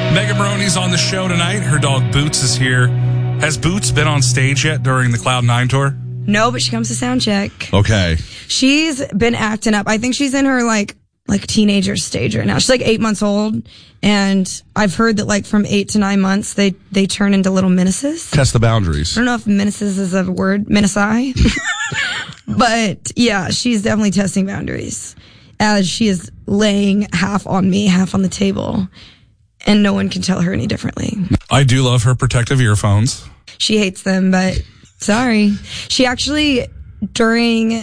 Megan Maroney's on the show tonight. Her dog Boots is here. Has Boots been on stage yet during the Cloud9 tour? No, but she comes to sound check. Okay. She's been acting up. I think she's in her like teenager stage right now. She's like 8 months old, and I've heard that like from 8 to 9 months they turn into little menaces. Test the boundaries. I don't know if menaces is a word, menaci. But yeah, she's definitely testing boundaries as she is laying half on me, half on the table, and no one can tell her any differently. I do love her protective earphones. She hates them, but sorry. She actually, during